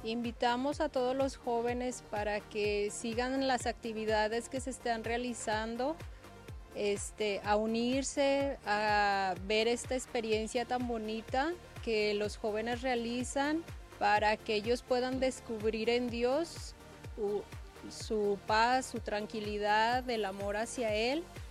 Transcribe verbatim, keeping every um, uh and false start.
Invitamos a todos los jóvenes para que sigan las actividades que se están realizando, este, a unirse, a ver esta experiencia tan bonita que los jóvenes realizan para que ellos puedan descubrir en Dios su paz, su tranquilidad, el amor hacia Él